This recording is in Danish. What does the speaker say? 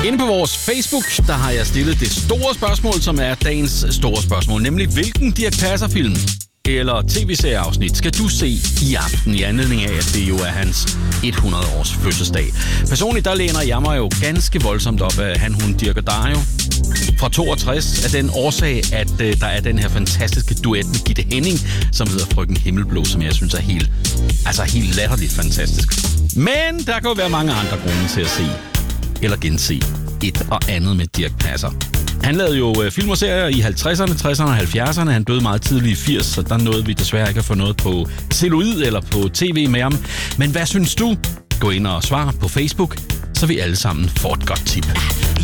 Inde på vores Facebook, der har jeg stillet det store spørgsmål, som er dagens store spørgsmål. Nemlig, hvilken Dirch Passer-film eller tv-serieafsnit skal du se i aften i anledning af, at det jo er hans 100-års fødselsdag. Personligt, der læner jeg mig jo ganske voldsomt op af Han, Hun, Dirch og Dario fra 62 af den årsag, at der er den her fantastiske duet med Gitte Henning, som hedder Frøken Himmelblå, som jeg synes er helt latterligt fantastisk. Men der kan jo være mange andre grunde til at se eller gense et og andet med Dirch Passer. Han lavede jo film og serier i 50'erne, 60'erne og 70'erne. Han døde meget tidligt i 80'erne, så der nåede vi desværre ikke at få noget på celluloid eller på tv med ham. Men hvad synes du? Gå ind og svar på Facebook, så vi alle sammen får et godt tip.